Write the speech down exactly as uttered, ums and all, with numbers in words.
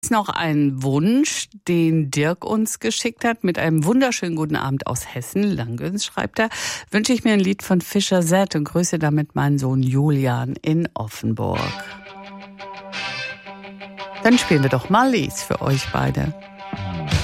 Noch ein Wunsch, den Dirk uns geschickt hat, mit einem wunderschönen guten Abend aus Hessen, Langgöns schreibt er, wünsche ich mir ein Lied von Fischer Z und grüße damit meinen Sohn Julian in Offenburg. Dann spielen wir doch mal Lies für euch beide.